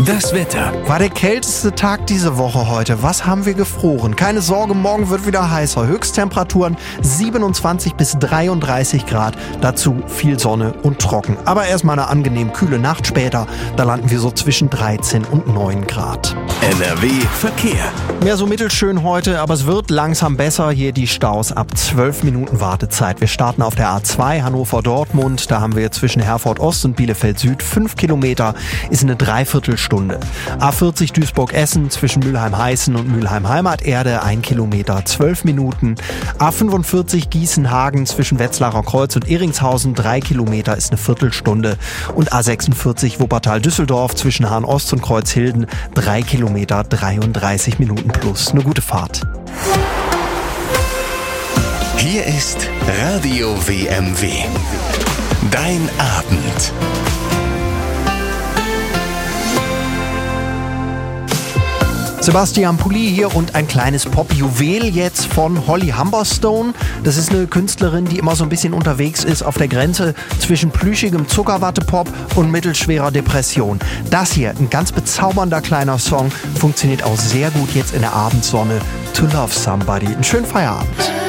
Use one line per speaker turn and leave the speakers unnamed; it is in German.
Das Wetter.
War der kälteste Tag diese Woche heute. Was haben wir gefroren? Keine Sorge, morgen wird wieder heißer. Höchsttemperaturen 27 bis 33 Grad. Dazu viel Sonne und trocken. Aber erstmal eine angenehm kühle Nacht später. Da landen wir so zwischen 13 und 9 Grad.
NRW Verkehr.
Mehr so mittelschön heute, aber es wird langsam besser. Hier die Staus ab 12 Minuten Wartezeit. Wir starten auf der A2 Hannover-Dortmund. Da haben wir zwischen Herford Ost und Bielefeld Süd 5 Kilometer. Ist eine Dreiviertelstunde. A40 Duisburg-Essen zwischen Mülheim-Heißen und Mülheim-Heimaterde 1 Kilometer 12 Minuten. A45 Gießen-Hagen zwischen Wetzlarer Kreuz und Ehringshausen 3 Kilometer ist eine Viertelstunde. Und A46 Wuppertal-Düsseldorf zwischen Hahn-Ost und Kreuzhilden 3 Kilometer 33 Minuten plus. Eine gute Fahrt.
Hier ist Radio WMW. Dein Abend.
Sebastian Pulli hier und ein kleines Pop-Juwel jetzt von Holly Humberstone. Das ist eine Künstlerin, die immer so ein bisschen unterwegs ist auf der Grenze zwischen plüschigem Zuckerwatte-Pop und mittelschwerer Depression. Das hier, ein ganz bezaubernder kleiner Song, funktioniert auch sehr gut jetzt in der Abendsonne. To Love Somebody. Einen schönen Feierabend.